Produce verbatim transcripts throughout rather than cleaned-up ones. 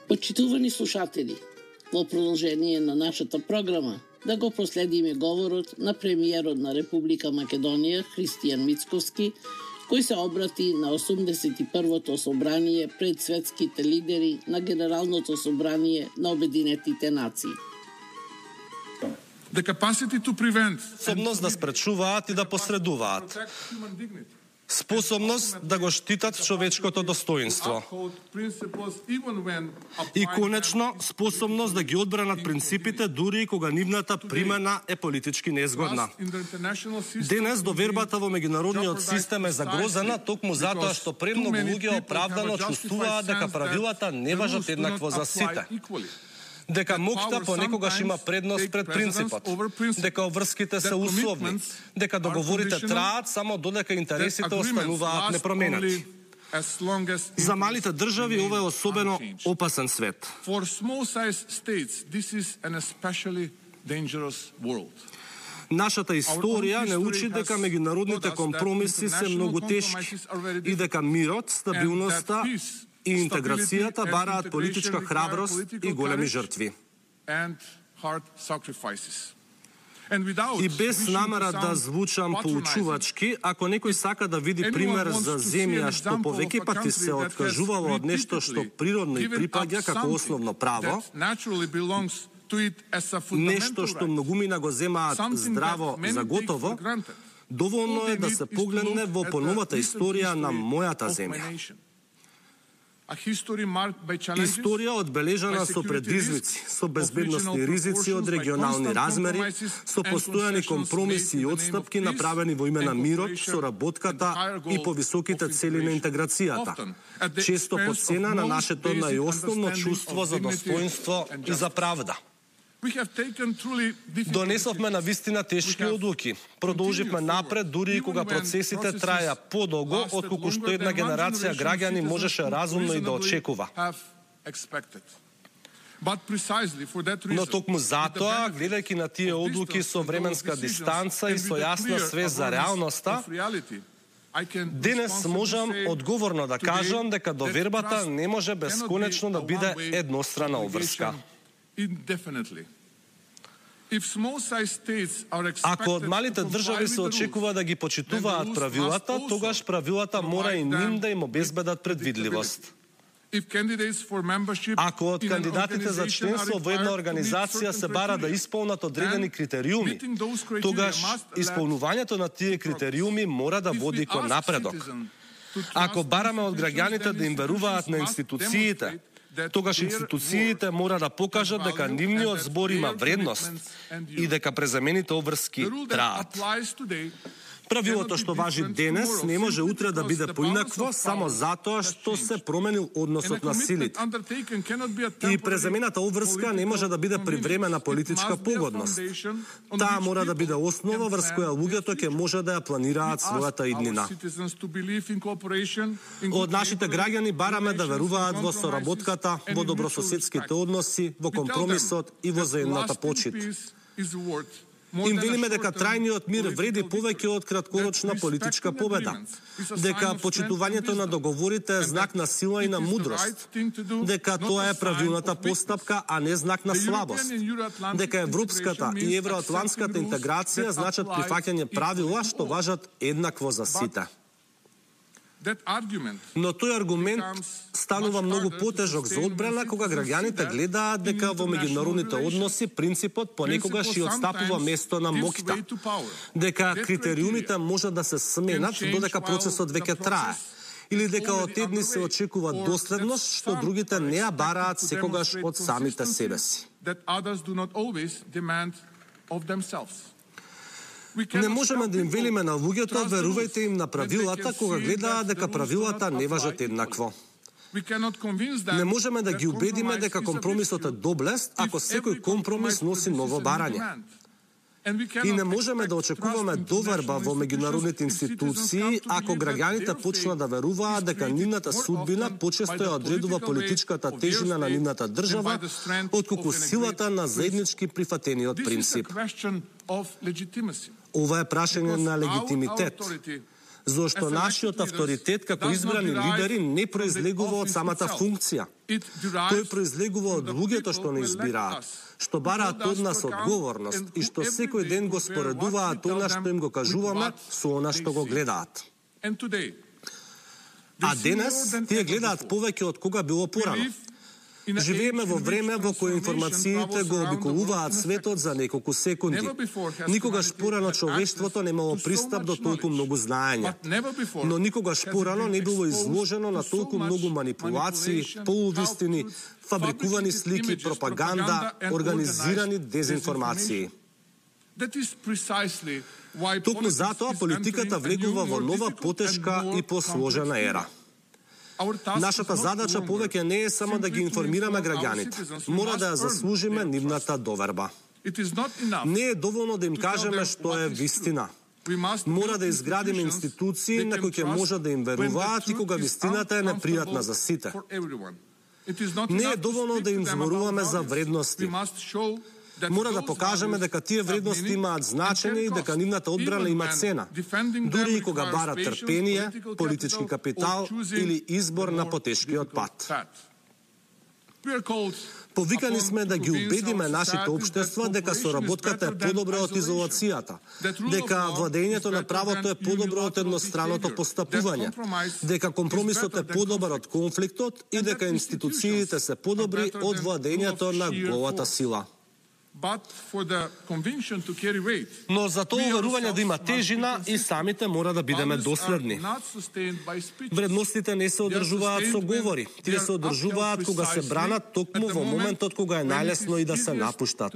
Почитувани слушатели, во продолжение на нашата програма, да го проследиме говорот на премиерот на Република Македонија Христијан Мицковски, кој се обрати на осумдесет и првото собрание пред светските лидери на Генералното собрание на Обединетите нации. Способност да спречуваат и да посредуваат. Способност да го штитат човечкото достоинство. И конечно, способност да ги одбранат принципите дури и кога нивната примена е политички неизгодна. Денес довербата во меѓународниот систем е загрозена токму затоа што премногу луѓе оправдано чувствуваат дека правилата не важат еднакво за сите. Дека моќта понекогаш има предност пред принципот, дека обврските се условни, дека договорите траат само додека интересите остануваат непроменети. За малите држави ова е особено опасен свет. Нашата историја не учи дека меѓународните компромиси се многу тешки и дека мирот, стабилноста и интеграцијата бараат политичка храброст и големи жртви. И без намера да звучам поучувачки, ако некој сака да види пример за земја што повеќе пати се откажувало од нешто што природно и припаѓа како основно право, нешто што многумина го земаат здраво за готово, доволно е да се погледне во поновата историја на мојата земја. Историја одбележана со предизвици, со безбедносни ризици од регионални размери, со постојани компромиси и отстапки направени во име на мирот, соработката и повисоките цели на интеграцијата, често по цена на нашето најосновно чувство за достоинство и за правда. Донесовме на вистина тешки одлуки. Продолживме напред дури и кога процесите траја подолго отколку што една генерација граѓани можеше разумно и да очекува. Но токму затоа, гледајќи на тие одлуки со временска дистанца и со јасна свест за реалноста, денес можам одговорно да кажам дека довербата не може бесконечно да биде еднострана обврска. Ако од малите држави се очекува да ги почитуваат правилата, тогаш правилата мора и ним да им обезбедат предвидливост. Ако од кандидатите за членство во една организација се бара да исполнат одредени критериуми, тогаш исполнувањето на тие критериуми мора да води кон напредок. Ако бараме од граѓаните да им веруваат на институциите, тогаш институциите мора да покажат дека нивниот збор има вредност и дека презамените обврски траат. Правилото што важи денес не може утре да биде поинакво само затоа што се променил односот на силите. И презамената обврска не може да биде привремена политичка погодност. Таа мора да биде основа врз која луѓето ќе може да ја планираат својата иднина. Од нашите граѓани бараме да веруваат во соработката, во добрососедските односи, во компромисот и во заедната почит. Им велиме дека трајниот мир вреди повеќе од краткорочна политичка победа, дека почитувањето на договорите е знак на сила и на мудрост, дека тоа е правилната постапка, а не знак на слабост, дека европската и евроатлантската интеграција значат прифаќање правила што важат еднакво за сите. Но тој аргумент станува многу потежок за одбрана кога граѓаните гледаат дека во меѓународните односи принципот понекогаш и отстапува место на моќта, дека критериумите можат да се сменат додека процесот веќе трае, или дека од едни се очекува доследност што другите не ја бараат секогаш од самите себе си. Не можеме да им велиме на луѓето, верувајте им на правилата кога гледаат дека правилата не важат еднакво. Не можеме да ги убедиме дека компромисот е доблест ако секој компромис носи ново барање. И не можеме да очекуваме доверба во меѓународните институции ако граѓаните почнат да веруваат дека нивната судбина почесто ја одредува политичката тежина на нивната држава, отколку силата на заеднички прифатениот принцип. Ова е прашање на легитимитет. зашто нашиот авторитет како избрани лидери не произлегува од самата функција. Тој произлегува од луѓето што не избираат, што бараат од нас одговорност и што секој ден го споредуваат она што им го кажуваме со она што го гледаат. А денес тие гледаат повеќе од кога било порано. Живееме во време во кое информациите го обиколуваат светот за неколку секунди. Никогаш порано човештвото немало пристап до толку многу знаење. Но никогаш порано не било изложено на толку многу манипулации, полувистини, фабрикувани слики, пропаганда, организирани дезинформации. Токму затоа политиката влегува во нова, потешка и посложена ера. Нашата задача повеќе не е само да ги информираме граѓаните. Мора да ја заслужиме нивната доверба. Не е доволно да им кажеме што е вистина. Мора да изградиме институции на кои ќе можат да им веруваат и кога вистината е непријатна за сите. Не е доволно да им зборуваме за вредности. Мора да покажеме дека тие вредности имаат значење и дека нивната одбрана има цена, дури и кога барат трпение, политички капитал или избор на потешкиот пат. Повикани сме да ги убедиме нашите општества дека соработката е подобра од изолацијата, дека владењето на правото е подобро од едностраното постапување, дека компромисот е подобар од конфликтот и дека институциите се подобри од владењето на голата сила. Но за тоа уверување да има тежина и самите мора да бидеме доследни. Вредностите не се одржуваат со говори. Тие се одржуваат кога се бранат токму во моментот кога е најлесно и да се напуштат.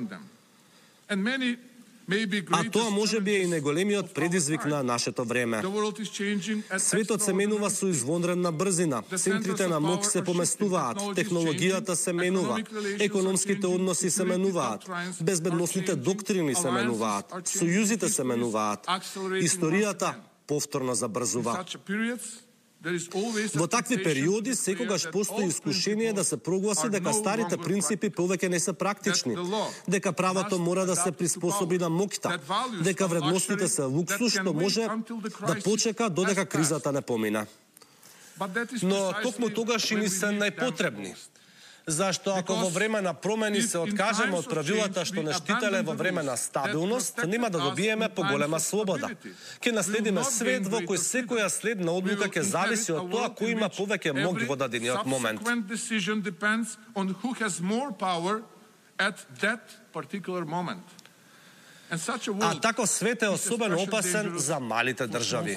А тоа може би е и најголемиот предизвик на нашето време. Светот се менува со извонредна брзина, центрите на мок се поместуваат, технологијата се менува, економските односи се менуваат, безбедносните доктрини се менуваат, сојузите се менуваат, историјата повторно забрзува. Во такви периоди секогаш постои искушение да се прогласи дека старите принципи повеќе не се практични, дека правото мора да се приспособи на моќта, дека вредностите се луксус што може да почека додека кризата не помине. Но токму тогаш и ни се најпотребни. Зашто ако во време на промени се откажеме од правилата што не штителе во време на стабилност, нема да добиеме поголема слобода. Ке наследиме свет во кој секоја следна одлука ќе зависи од тоа кој има повеќе мок во дадениот момент. А таков свет е особено опасен за малите држави.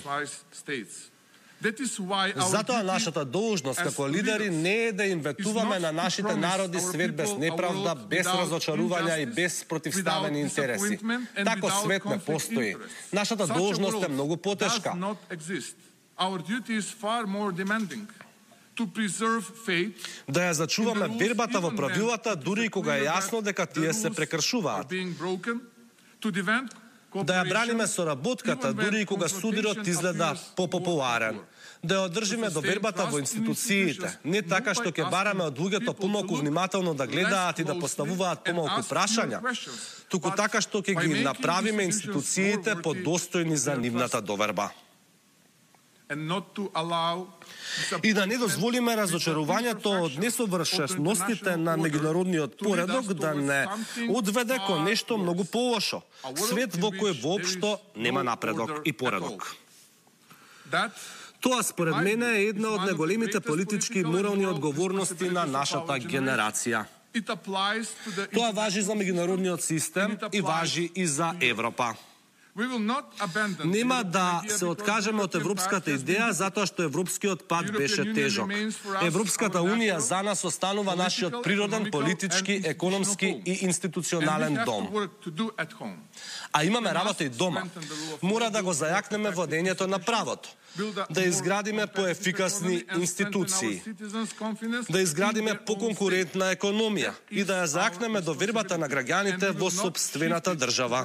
Затоа нашата должност како лидери не е да им ветуваме на нашите народи свет без неправда, без разочарувања и без противставени интереси. Таков свет не постои. Нашата должност е многу потешка. Да ја зачуваме вербата во правилата дури и кога е јасно дека тие се прекршуваат. Да ја браниме соработката дури и кога судирот изгледа попопуларен. Да ја одржиме довербата во институциите, не така што ќе бараме од луѓето помалку внимателно да гледаат и да поставуваат помалку прашања, туку така што ќе ги направиме институциите подостојни за нивната доверба. И да не дозволиме разочарувањето од несовршеностите на меѓународниот поредок да не одведе кон нешто многу полошо, свет во кој воопшто нема напредок и поредок. Тоа според мене е една од најголемите политички и морални одговорности на нашата генерација. Тоа важи за меѓународниот систем и важи и за Европа. Нема да се откажеме од европската идеја затоа што европскиот пат беше тежок. Европската унија за нас останува нашиот природен политички, економски и институционален дом. А имаме работа и дома. Мора да го зајакнеме владењето на правото, да изградиме поефикасни институции, да изградиме поконкурентна економија и да ја зајакнеме довербата на граѓаните во сопствената држава.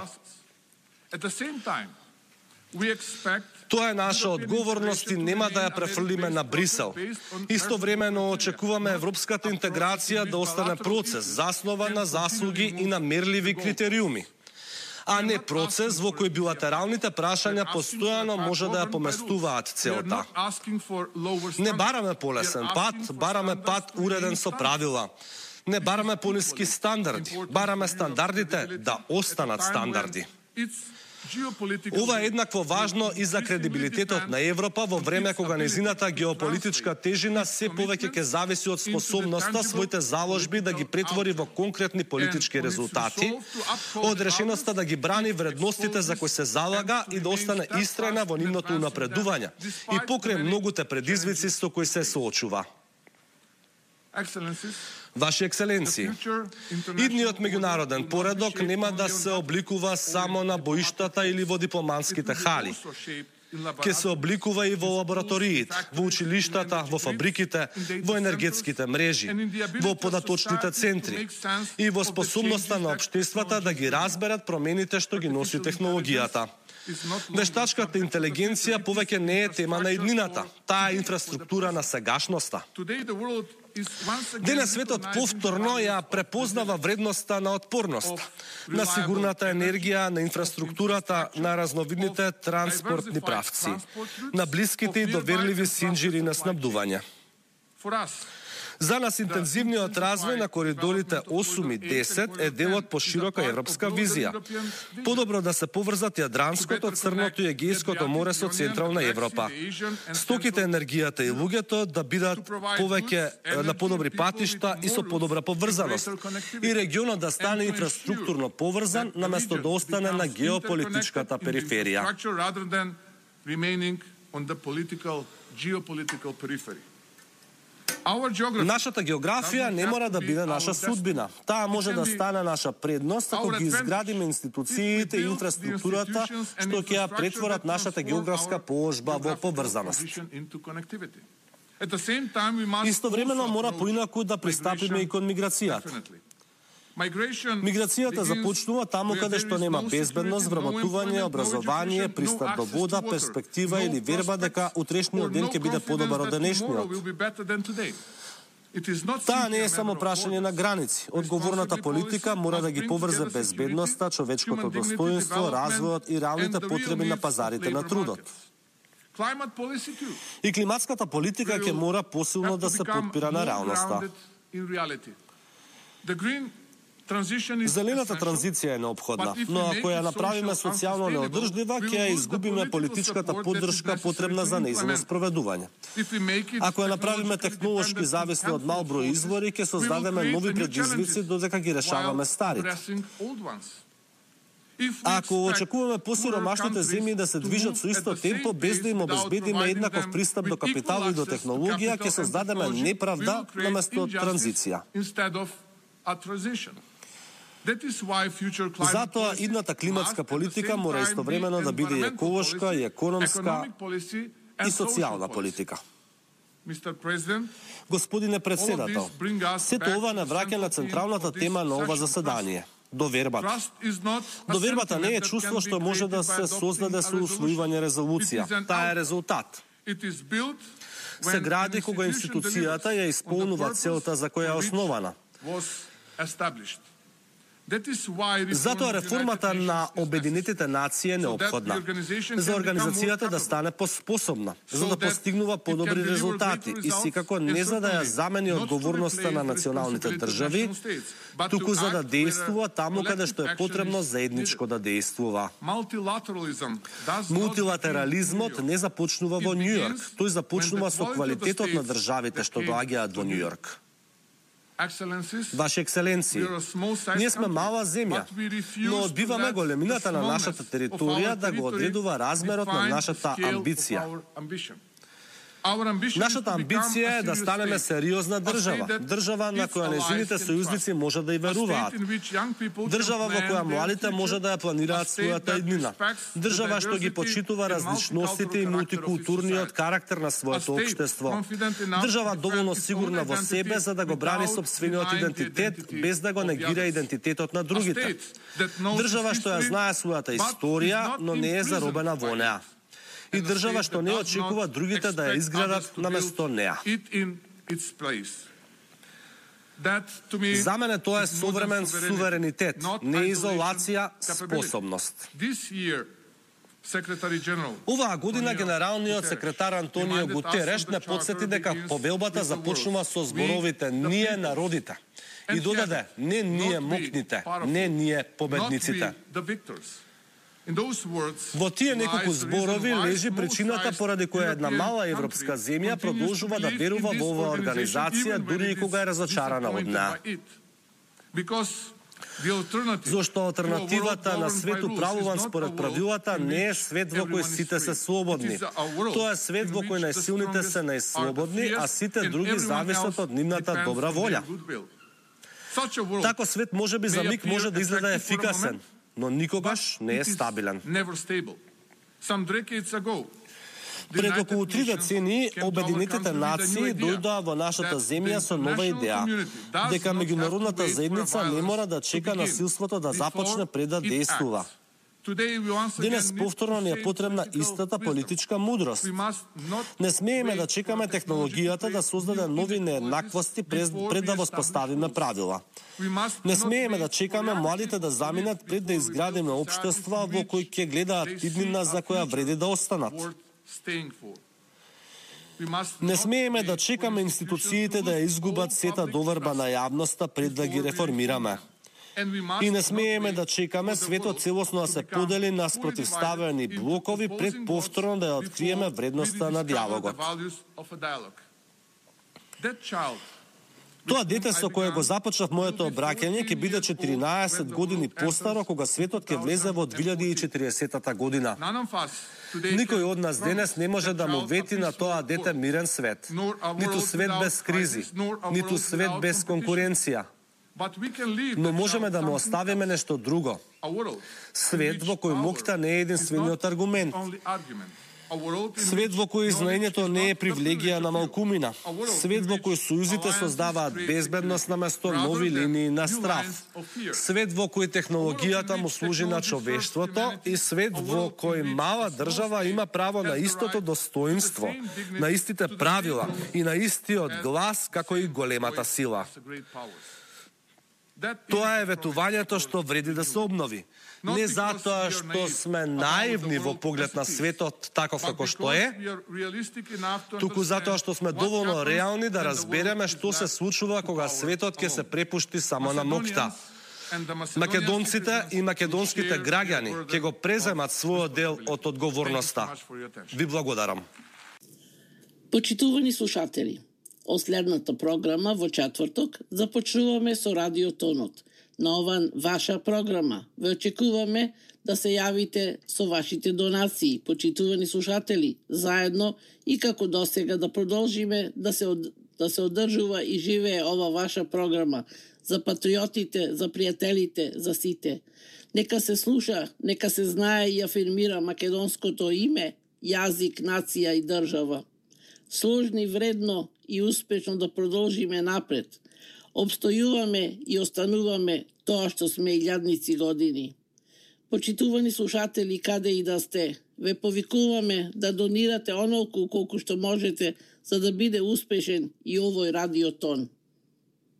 Тоа е наша одговорност и нема да ја префрлиме на Брисел. Истовремено очекуваме европската интеграција да остане процес, заснован на заслуги и на мерливи критериуми. а не процес во кој билатералните прашања постојано може да ја поместуваат целта. Не бараме полесен пат, бараме пат уреден со правила. Не бараме пониски стандарди, бараме стандардите да останат стандарди. Ова е еднакво важно и за кредибилитетот на Европа во време кога незината геополитичка тежина се повеќе ќе зависи од способноста своите заложби да ги претвори во конкретни политички резултати, од решеноста да ги брани вредностите за кои се залага и да остане истрајна во нивното унапредување и покрај многуте предизвици со кои се соочува. Ваши екселенции, идниот меѓународен поредок нема да се обликува само на боиштата или во дипломатските хали. Ке се обликува и во лабораториите, во училиштата, во фабриките, во енергетските мрежи, во податочните центри и во способноста на општествата да ги разберат промените што ги носи технологијата. Вештачката интелигенција повеќе не е тема на иднината, таа е инфраструктура на сегашноста. Денес светот повторно ја препознава вредноста на отпорност, на сигурната енергија, на инфраструктурата, на разновидните транспортни правци, на блиските и доверливи синџири на снабдување. За нас интензивниот развој на коридорите осум и десет е дел од поширока европска визија. Подобро да се поврзат Јадранското, Црното и Егејското море со Централна Европа. Стоките, енергијата и луѓето да бидат повеќе на подобри патишта и со подобра поврзаност. И регионот да стане инфраструктурно поврзан наместо да остане на геополитичката периферија. Нашата географија не мора да биде наша судбина. Таа може да стане наша предност ако ги изградиме институциите и инфраструктурата што ќе ја претворат нашата географска положба во поврзаност. Истовремено мора поинаку да пристапиме и кон миграцијата. Миграцијата започнува таму каде што нема безбедност, вработување, образование, пристап до вода, перспектива или верба дека утрешниот ден ќе биде подобар од денешниот. Таа не е само прашање на граници. Одговорната политика мора да ги поврзе безбедноста, човечкото достоинство, развојот и реалните потреби на пазарите на трудот. И климатската политика ќе мора посилно да се подпира на реалноста. Зелената транзиција е неопходна, но ако ја направиме социјално неодржлива, ќе ја изгубиме политичката поддршка потребна за нејзино спроведување. Ако ја направиме технолошки зависни од мал број извори, ќе создадеме нови предизвици додека ги решаваме старите. Ако очекуваме посиромашните земји да се движат со исто темпо без да им обезбедиме еднаков пристап до капитал и до технологија, ќе создадеме неправда наместо транзиција. Затоа идната климатска политика мора истовремено да биде и еколошка, и економска, и социјална политика. Господине председател, сето ова не враќа на централната тема на ова заседание – довербата. Довербата не е чувство што може да се создаде со усвојување резолуција. Таа е резултат. Се гради кога институцијата ја исполнува целта за која е основана. Затоа реформата на Обединетите нации е неопходна за организацијата да стане поспособна, за да постигнува подобри резултати и секако не за да ја замени одговорноста на националните држави, туку за да действува таму каде што е потребно заедничко да действува. Мултилатерализмот не започнува во Њујорк, тој започнува со квалитетот на државите што доаѓаат во Њујорк. Ваши екселенции, ние сме мала земја, но одбиваме големината на нашата територија да го одредува размерот на нашата амбиција. Нашата амбиција е да станеме сериозна држава, држава на која незините сојузници може да и веруваат, држава во која младите може да ја планираат својата иднина, држава што ги почитува различностите и мултикултурниот карактер на своето општество, држава доволно сигурна во себе за да го брани сопствениот идентитет без да го негира идентитетот на другите, држава што ја знае својата историја, но не е заробена во неа. И држава што не очекува другите да ја изградат наместо неа. За мене тоа е современ суверенитет, не изолација, способност. Оваа година генералниот секретар Антонио Гутереш не подсети дека повелбата започнува со зборовите "Ние народите" и додаде "Не ние мокните, не ние победниците". Во тие неколку зборови лежи причината поради која една мала европска земја продолжува да верува во оваа организација дури и кога е разочарана од неа. Зошто алтернативата на свет управуван според правилата не е свет во кој сите се слободни. Тоа е свет во кој најсилните се најслободни, а сите други зависат од нивната добра волја. Тако свет можеби за миг може да изгледа ефикасен, но никогаш не е стабилен. Пред околу три децении Обединетите нации дојдоа во нашата земја со нова идеја, дека меѓународната заедница не мора да чека насилството да започне пред да действува. Денес повторно ни е потребна истата политичка мудрост. Не смееме да чекаме технологијата да создаде нови нееднаквости пред да воспоставиме правила. Не смееме да чекаме младите да заминат пред да изградиме општества во кои ќе гледаат иднина за која вреди да останат. Не смееме да чекаме институциите да ја изгубат сета доверба на јавноста пред да ги реформираме. И не смееме да чекаме светот целосно да се подели на спротивставени блокови пред повторно да ја откриеме вредноста на диалогот. Тоа дете со кое го започнав моето обраќање ќе биде четиринаесет години постаро кога светот ќе влезе во две илјади и четиридесета година. Никој од нас денес не може да му вети на тоа дете мирен свет. Ниту свет без кризи, ниту свет без конкуренција. Но можеме да му оставиме нешто друго. Свет во кој моќта не е единствениот аргумент. Свет во кој знаењето не е привилегија на малкумина. Свет во кој сојузите создаваат безбедност на место нови линии на страв. Свет во кој технологијата му служи на човештвото и свет во кој мала држава има право на истото достоинство, на истите правила и на истиот глас како и големата сила. Тоа е ветувањето што вреди да се обнови. Не затоа што сме наивни во поглед на светот таков како што е, туку затоа што сме доволно реални да разбереме што се случува кога светот ќе се препушти само на моќта. Македонците и македонските граѓани ќе го преземат својот дел од одговорноста. Ви благодарам. Почитувани слушатели, од следната програма во четврток започнуваме со Радиотонот. На оваа ваша програма ве очекуваме да се јавите со вашите донации, почитувани слушатели, заедно и како досега да продолжиме да се, од... да се одржува и живее ова ваша програма за патриотите, за пријателите, за сите. Нека се слуша, нека се знае и афирмира македонското име, јазик, нација и држава. Сложни, вредно и успешно да продолжиме напред. Обстојуваме и остануваме тоа што сме илјадници години. Почитувани слушатели, каде и да сте, ве повикуваме да донирате онолку колку што можете за да биде успешен и овој радиотон.